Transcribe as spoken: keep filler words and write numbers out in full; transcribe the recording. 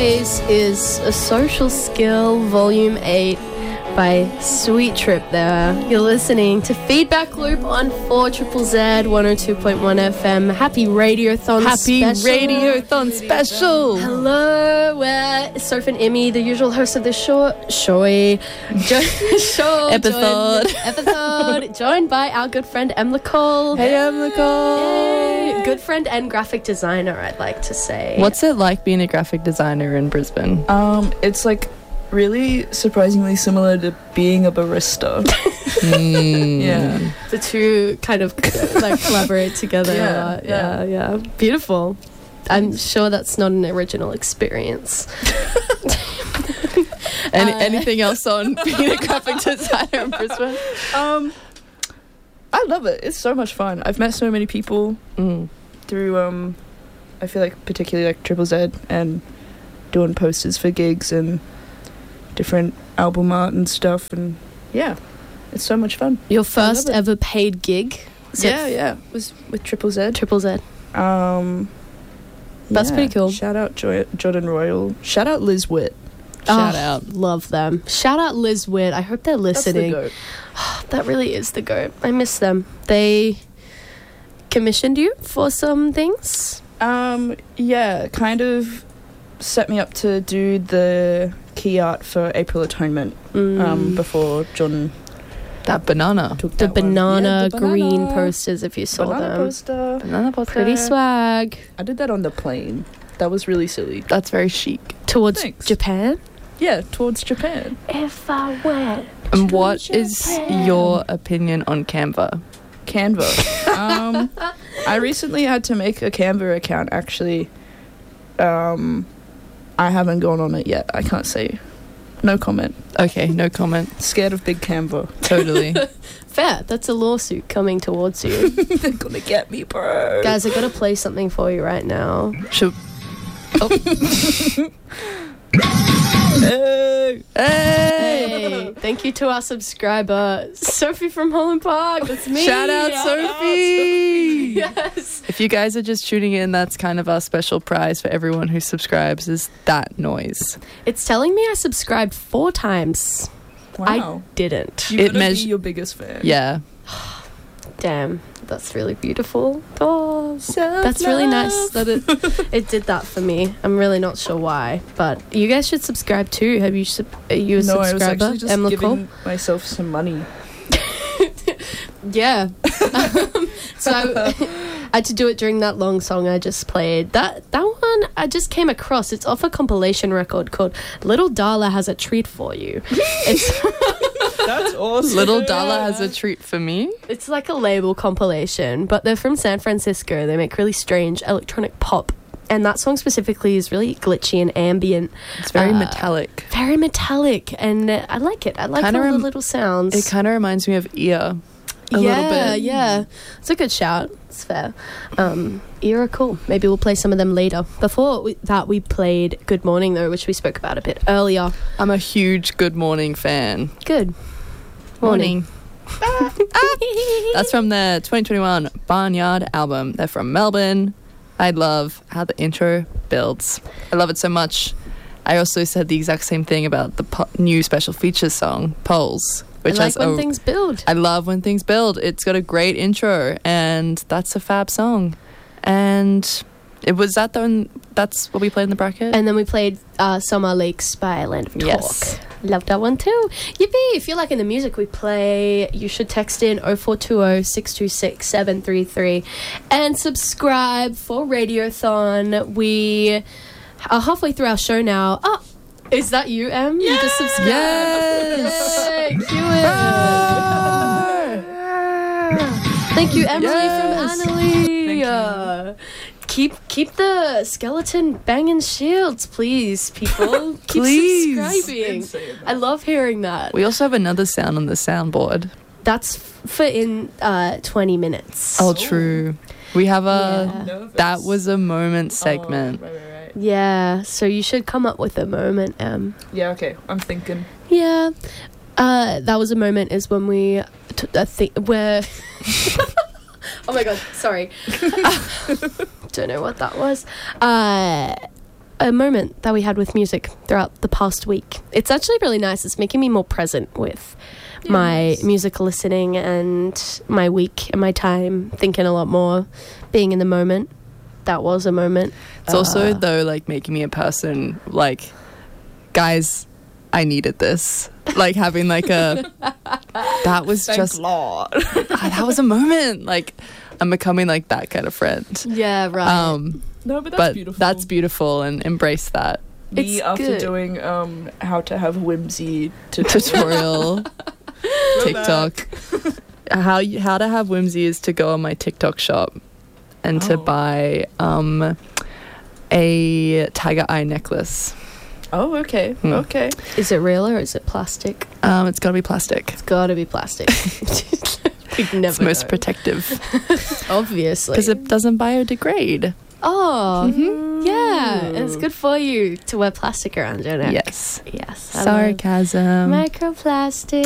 Noise is a social skill, volume eight by Sweet Trip there. You're listening to Feedback Loop on four triple Z one oh two point one F M. Happy Radiothon Happy special. Radiothon special. Hello, we're Soph and Emmy, the usual hosts of the show, showy, jo- show, Episode. Joined, episode, joined by our good friend Emma Cole. Hey, I'm Nicole. Yay. Good friend and graphic designer, I'd like to say. What's it like being a graphic designer in Brisbane? Um, it's like really surprisingly similar to being a barista. mm. Yeah. The two kind of like collaborate together Yeah, a lot. Yeah, yeah. Beautiful. I'm sure that's not an original experience. Any, Uh, anything else on being a graphic designer in Brisbane? Um, I love it. It's so much fun. I've met so many people Mm. through, um, I feel like particularly like Triple Z and doing posters for gigs and different album art and stuff. And yeah, it's so much fun. Your first it. ever paid gig? Was yeah, it yeah. It was with Triple Z. Triple Z. Um, That's yeah. pretty cool. Shout out jo- Jordan Royal. Shout out Liz Witt. Shout Oh, out. Love them. Shout out Liz Witt. I hope they're listening. That's the goat. That really is the goat. I miss them. They commissioned you for some things? Um, yeah, kind of set me up to do the key art for April Atonement Mm. um, before John That banana. took the that one. banana, Yeah, the banana. green posters, if you saw banana them. poster. Banana poster. Pretty swag. I did that on the plane. That was really silly. That's very chic. Towards Thanks. Japan? Yeah, towards Japan. If I went. And to what is Japan. your opinion on Canva? Canva. um, I recently had to make a Canva account, actually. Um, I haven't gone on it yet. I can't say. No comment. Okay, no comment. Scared of big Canva. Totally. Fair. That's a lawsuit coming towards you. They're gonna get me, bro. Guys, I gotta play something for you right now. Should, Hey. Hey, thank you to our subscriber, Sophie from Holland Park. That's me. shout out Sophie! Yes. If you guys are just tuning in, that's kind of our special prize for everyone who subscribes is that noise. It's telling me I subscribed four times. Wow. I didn't. You It gotta meas- be your biggest fan. Yeah. Damn, that's really beautiful. Oh, that's really nice that it it did that for me. I'm really not sure why, but you guys should subscribe too. Have you sub- are you a No, I was subscriber? actually just Emma giving myself some money. Cole? Yeah. Um, so I, I had to do it during that long song I just played. That that one I just came across. It's off a compilation record called "Little Darla Has a Treat for You." It's That's awesome. Little Dollar has a treat for me. It's like a label compilation, but they're from San Francisco. They make really strange electronic pop. And that song specifically is really glitchy and ambient. It's very Uh, metallic. Very metallic. And uh, I like it. I like Kinda all rem- the little sounds. It kind of reminds me of Ear. A yeah, little bit. yeah. It's a good shout. It's fair. Um, Era cool. Maybe we'll play some of them later. Before we, that, we played Good Morning, though, which we spoke about a bit earlier. I'm a huge Good Morning fan. Good morning. That's from their twenty twenty-one Barnyard album. They're from Melbourne. I love how the intro builds. I love it so much. I also said the exact same thing about the po- new special features song, Poles. Which I like has when a- things build. I love when things build. It's got a great intro, and that's a fab song. And it was that the one, that's what we played in the bracket? And then we played uh, Summer Lakes by Land of Talk. Yes. Love that one too. Yippee! If you like in the music we play, you should text in oh four two oh, six two six, seven three three and subscribe for Radiothon. We are halfway through our show now. Oh, is that you, Em? You just subscribed? Yes! Yay, cue it. Thank you, Emily Yes. from Annalie. Thank you. Uh, keep keep the skeleton banging shields, please, people. Keep Please. subscribing. Insane. I love hearing that. We also have another sound on the soundboard. That's f- for in uh, twenty minutes. Oh, true. We have a Yeah. Nervous. That Was a Moment Oh, segment. right, right, right. Yeah, so you should come up with a moment, Em. Yeah, okay. I'm thinking. Yeah. Uh, that was a moment is when we t- I think where oh my god, sorry. Don't know what that was. Uh a moment that we had with music throughout the past week. It's actually really nice. It's making me more present with my Yes. musical listening and my week and my time, thinking a lot more, being in the moment. That was a moment. It's also, Uh, though, like, making me a person, like, guys, I needed this. Like, having, like, a... That was Thank just... Lord. Ah, that was a moment. Like, I'm becoming, like, that kind of friend. Yeah, right. Um, No, but that's but beautiful. that's beautiful, and embrace that Me It's after good. doing um how to have whimsy tutorial. tutorial. TikTok. how you, how to have whimsy is to go on my TikTok shop and to Oh. buy um a tiger eye necklace. Oh, okay, Hmm. okay. Is it real or is it plastic? Um, it's got to be plastic. It's got to be plastic. We'd never It's most know. protective Obviously. because it doesn't biodegrade. Oh, Mhm. yeah. It's good for you to wear plastic around your neck. Yes. Yes. I love Sarcasm. Microplastic.